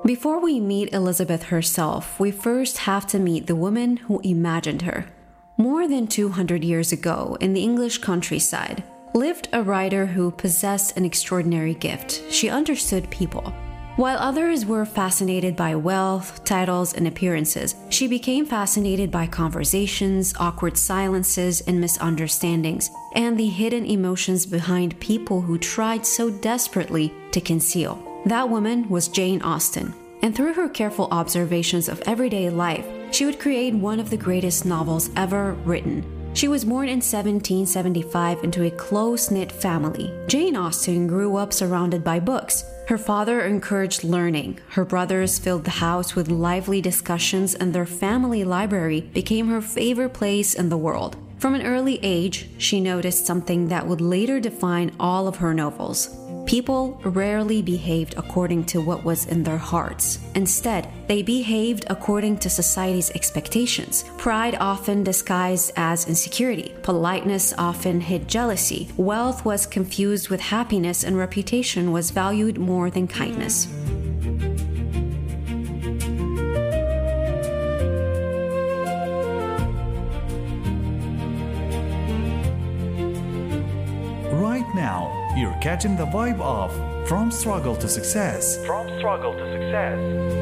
Before we meet Elizabeth herself, we first have to meet the woman who imagined her. More than 200 years ago, in the English countryside, lived a writer who possessed an extraordinary gift. She understood people. While others were fascinated by wealth, titles, and appearances, she became fascinated by conversations, awkward silences, and misunderstandings, and the hidden emotions behind people who tried so desperately to conceal. That woman was Jane Austen, and through her careful observations of everyday life, she would create one of the greatest novels ever written. She was born in 1775 into a close-knit family. Jane Austen grew up surrounded by books. Her father encouraged learning. Her brothers filled the house with lively discussions, and their family library became her favorite place in the world. From an early age, she noticed something that would later define all of her novels. People rarely behaved according to what was in their hearts. Instead, they behaved according to society's expectations. Pride often disguised as insecurity. Politeness often hid jealousy. Wealth was confused with happiness, and reputation was valued more than kindness. Right now, you're catching the vibe of From Struggle to Success. From Struggle to Success.